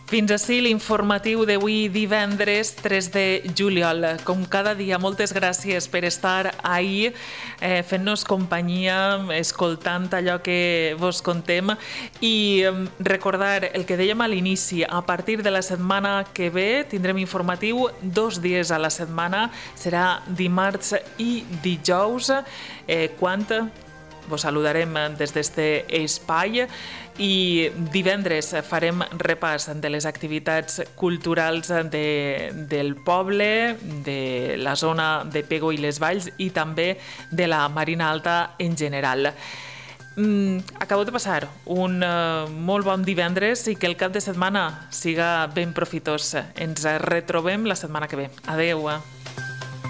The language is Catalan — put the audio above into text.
Fins ací l'informatiu d'avui divendres 3 de juliol. Com cada dia, moltes gràcies per estar ahí fent-nos companyia, escoltant allò que vos contem i recordar el que dèiem a l'inici, a partir de la setmana que ve tindrem informatiu 2 dies a la setmana, serà dimarts i dijous, quan vos saludarem des d'este espai i divendres farem repàs de les activitats culturals del poble, de la zona de Pego i les Valls i també de la Marina Alta en general. Acabo de passar un molt bon divendres i que el cap de setmana siga ben profitós. Ens retrobem la setmana que ve. Adeu!